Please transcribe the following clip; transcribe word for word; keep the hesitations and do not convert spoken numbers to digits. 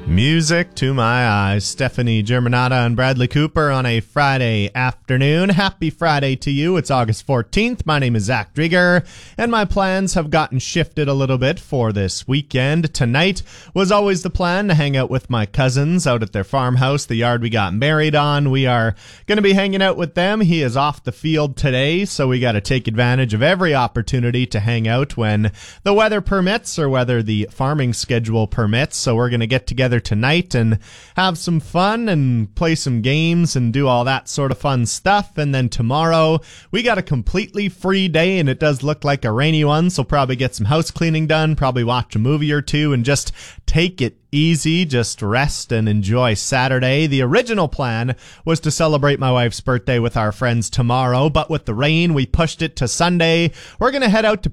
Music to my eyes. Stephanie Germanata and Bradley Cooper on a Friday afternoon. Happy Friday to you. It's August fourteenth. My name is Zach Drieger, and my plans have gotten shifted a little bit for this weekend. Tonight was always the plan to hang out with my cousins out at their farmhouse, the yard we got married on. We are going to be hanging out with them. He is off the field today, so we got to take advantage of every opportunity to hang out when the weather permits or whether the farming schedule permits. So we're going to get together tonight and have some fun and play some games and do all that sort of fun stuff. And then tomorrow we got a completely free day, and it does look like a rainy one, so probably get some house cleaning done, probably watch a movie or two, and just take it easy, just rest and enjoy Saturday. The original plan was to celebrate my wife's birthday with our friends tomorrow, but with the rain, we pushed it to Sunday. We're going to head out to